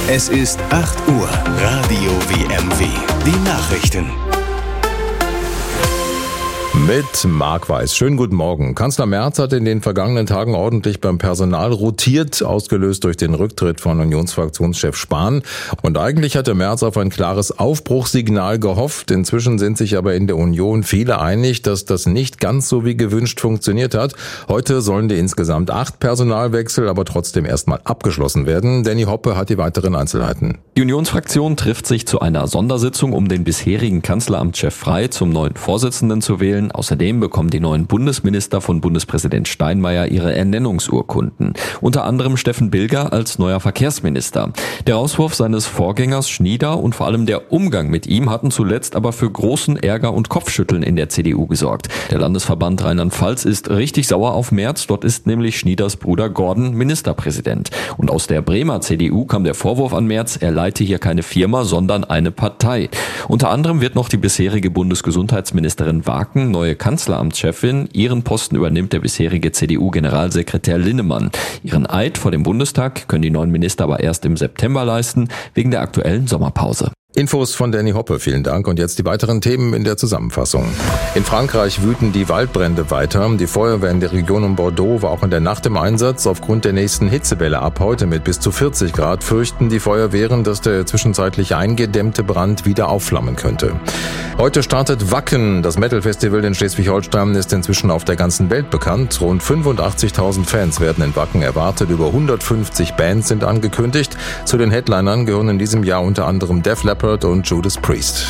Es ist 8 Uhr. Radio WMW. Die Nachrichten. Mit Marc Weiß. Schönen guten Morgen. Kanzler Merz hat in den vergangenen Tagen ordentlich beim Personal rotiert, ausgelöst durch den Rücktritt von Unionsfraktionschef Spahn. Und eigentlich hatte Merz auf ein klares Aufbruchssignal gehofft. Inzwischen sind sich aber in der Union viele einig, dass das nicht ganz so wie gewünscht funktioniert hat. Heute sollen die insgesamt 8 Personalwechsel aber trotzdem erstmal abgeschlossen werden. Danny Hoppe hat die weiteren Einzelheiten. Die Unionsfraktion trifft sich zu einer Sondersitzung, um den bisherigen Kanzleramtschef Frey zum neuen Vorsitzenden zu wählen. Außerdem bekommen die neuen Bundesminister von Bundespräsident Steinmeier ihre Ernennungsurkunden. Unter anderem Steffen Bilger als neuer Verkehrsminister. Der Rauswurf seines Vorgängers Schnieder und vor allem der Umgang mit ihm hatten zuletzt aber für großen Ärger und Kopfschütteln in der CDU gesorgt. Der Landesverband Rheinland-Pfalz ist richtig sauer auf Merz. Dort ist nämlich Schnieders Bruder Gordon Ministerpräsident. Und aus der Bremer CDU kam der Vorwurf an Merz, er leite hier keine Firma, sondern eine Partei. Unter anderem wird noch die bisherige Bundesgesundheitsministerin Waken neue Kanzleramtschefin. Ihren Posten übernimmt der bisherige CDU-Generalsekretär Linnemann. Ihren Eid vor dem Bundestag können die neuen Minister aber erst im September leisten, wegen der aktuellen Sommerpause. Infos von Danny Hoppe, vielen Dank. Und jetzt die weiteren Themen in der Zusammenfassung. In Frankreich wüten die Waldbrände weiter. Die Feuerwehr in der Region um Bordeaux war auch in der Nacht im Einsatz. Aufgrund der nächsten Hitzewelle ab heute mit bis zu 40 Grad fürchten die Feuerwehren, dass der zwischenzeitlich eingedämmte Brand wieder aufflammen könnte. Heute startet Wacken. Das Metal-Festival in Schleswig-Holstein ist inzwischen auf der ganzen Welt bekannt. Rund 85.000 Fans werden in Wacken erwartet. Über 150 Bands sind angekündigt. Zu den Headlinern gehören in diesem Jahr unter anderem Def Leppard und Judas Priest.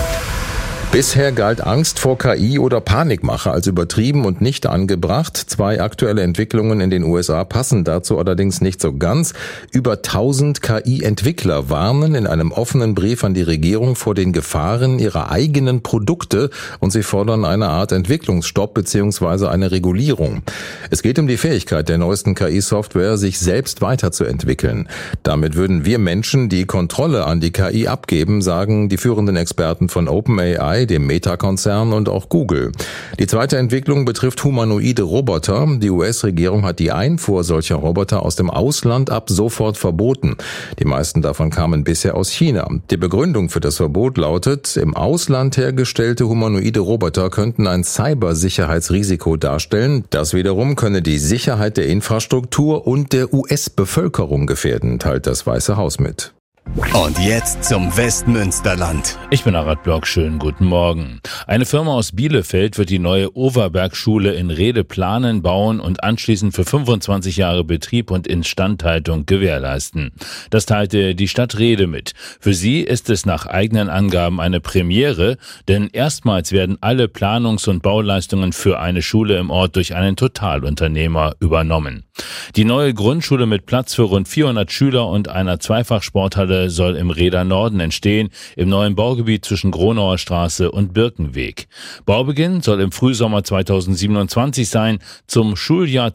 Bisher galt Angst vor KI oder Panikmache als übertrieben und nicht angebracht. 2 aktuelle Entwicklungen in den USA passen dazu allerdings nicht so ganz. Über 1000 KI-Entwickler warnen in einem offenen Brief an die Regierung vor den Gefahren ihrer eigenen Produkte und sie fordern eine Art Entwicklungsstopp bzw. eine Regulierung. Es geht um die Fähigkeit der neuesten KI-Software, sich selbst weiterzuentwickeln. Damit würden wir Menschen die Kontrolle an die KI abgeben, sagen die führenden Experten von OpenAI, dem Meta-Konzern und auch Google. Die zweite Entwicklung betrifft humanoide Roboter. Die US-Regierung hat die Einfuhr solcher Roboter aus dem Ausland ab sofort verboten. Die meisten davon kamen bisher aus China. Die Begründung für das Verbot lautet, im Ausland hergestellte humanoide Roboter könnten ein Cybersicherheitsrisiko darstellen. Das wiederum könne die Sicherheit der Infrastruktur und der US-Bevölkerung gefährden, teilt das Weiße Haus mit. Und jetzt zum Westmünsterland. Ich bin Arat Block, schönen guten Morgen. Eine Firma aus Bielefeld wird die neue Overberg-Schule in Rede planen, bauen und anschließend für 25 Jahre Betrieb und Instandhaltung gewährleisten. Das teilte die Stadt Rede mit. Für sie ist es nach eigenen Angaben eine Premiere, denn erstmals werden alle Planungs- und Bauleistungen für eine Schule im Ort durch einen Totalunternehmer übernommen. Die neue Grundschule mit Platz für rund 400 Schüler und einer Zweifachsporthalle soll im Rheder Norden entstehen, im neuen Baugebiet zwischen Gronauer Straße und Birkenweg. Baubeginn soll im Frühsommer 2027 sein. Zum Schuljahr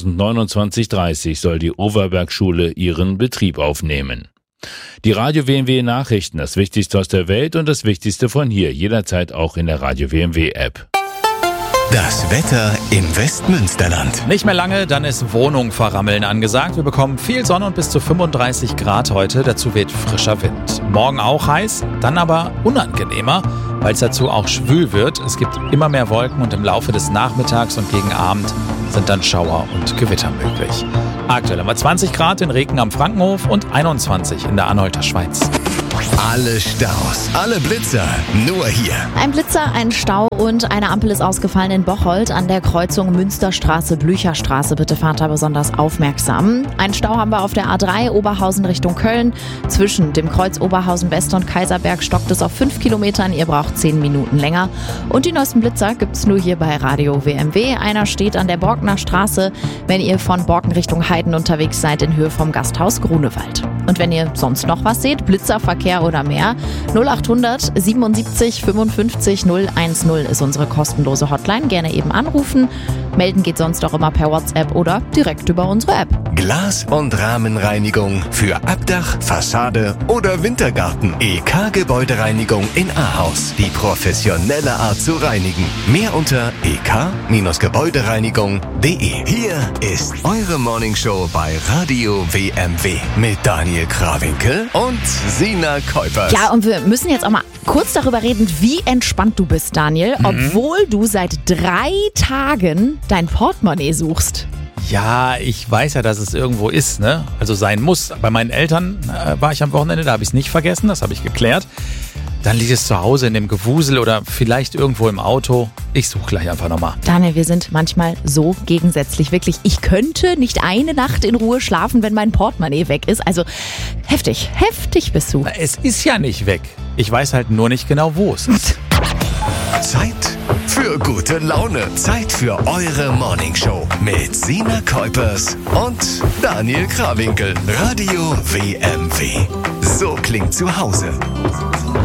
2029/30 soll die Overberg-Schule ihren Betrieb aufnehmen. Die Radio WMW Nachrichten, das Wichtigste aus der Welt und das Wichtigste von hier, jederzeit auch in der Radio WMW App. Das Wetter im Westmünsterland. Nicht mehr lange, dann ist Wohnung verrammeln angesagt. Wir bekommen viel Sonne und bis zu 35 Grad heute. Dazu weht frischer Wind. Morgen auch heiß, dann aber unangenehmer, weil es dazu auch schwül wird. Es gibt immer mehr Wolken und im Laufe des Nachmittags und gegen Abend sind dann Schauer und Gewitter möglich. Aktuell haben wir 20 Grad in Reken am Frankenhof und 21 in der Anhalter Schweiz. Alle Staus, alle Blitzer, nur hier. Ein Blitzer, ein Stau und eine Ampel ist ausgefallen in Bocholt an der Kreuzung Münsterstraße-Blücherstraße. Bitte fahrt da besonders aufmerksam. Einen Stau haben wir auf der A3 Oberhausen Richtung Köln. Zwischen dem Kreuz Oberhausen West und Kaiserberg stockt es auf 5 Kilometern. Ihr braucht 10 Minuten länger. Und die neuesten Blitzer gibt's nur hier bei Radio WMW. Einer steht an der Borkener Straße, wenn ihr von Borken Richtung Heiden unterwegs seid in Höhe vom Gasthaus Grunewald. Und wenn ihr sonst noch was seht, Blitzerverkehr Verkehr oder mehr. 0800 77 55 010 ist unsere kostenlose Hotline. Gerne eben anrufen. Melden geht sonst auch immer per WhatsApp oder direkt über unsere App. Glas- und Rahmenreinigung für Abdach, Fassade oder Wintergarten. EK Gebäudereinigung in Ahaus. Die professionelle Art zu reinigen. Mehr unter ek-gebäudereinigung.de. Hier ist eure Morningshow bei Radio WMW mit Daniel Krawinkel und Sina Kuipers. Ja, und wir müssen jetzt auch mal kurz darüber reden, wie entspannt du bist, Daniel, obwohl du seit 3 Tagen dein Portemonnaie suchst. Ja, ich weiß ja, dass es irgendwo ist, ne? Also sein muss. Bei meinen Eltern war ich am Wochenende, da habe ich es nicht vergessen, das habe ich geklärt. Dann liegt es zu Hause in dem Gewusel oder vielleicht irgendwo im Auto. Ich suche gleich einfach nochmal. Daniel, wir sind manchmal so gegensätzlich. Wirklich, ich könnte nicht eine Nacht in Ruhe schlafen, wenn mein Portemonnaie weg ist. Also heftig bist du. Es ist ja nicht weg. Ich weiß halt nur nicht genau, wo es ist. Zeit für gute Laune. Zeit für eure Morningshow mit Sina Kuipers und Daniel Krawinkel. Radio WMW. So klingt zu Hause.